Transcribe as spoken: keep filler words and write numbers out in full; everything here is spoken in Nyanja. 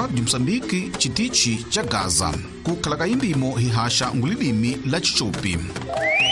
Radio Msambiki chitichi cha Gaza. Kukhala kayimbimo hihasha ngulilimi la Chichupi.